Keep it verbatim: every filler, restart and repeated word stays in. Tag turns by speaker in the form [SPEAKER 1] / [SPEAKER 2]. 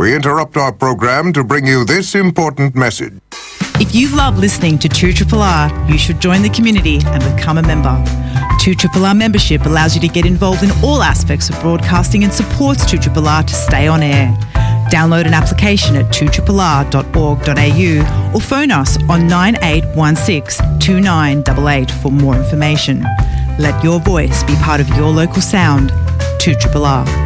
[SPEAKER 1] we interrupt our program to bring you this important message.
[SPEAKER 2] If you love listening to two R R R, you should join the community and become a member. two R R R membership allows you to get involved in all aspects of broadcasting and supports two R R R to stay on air. Download an application at two R R R dot org dot a u or phone us on nine eight one six, two nine eight eight for more information. Let your voice be part of your local sound. two R R R.